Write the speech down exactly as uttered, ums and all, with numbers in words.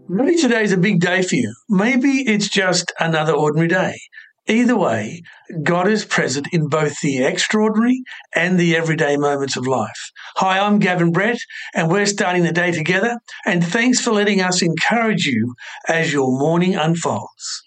Maybe today's a big day for you. Maybe it's just another ordinary day. Either way, God is present in both the extraordinary and the everyday moments of life. Hi, I'm Gavin Brett, and we're starting the day together. And thanks for letting us encourage you as your morning unfolds.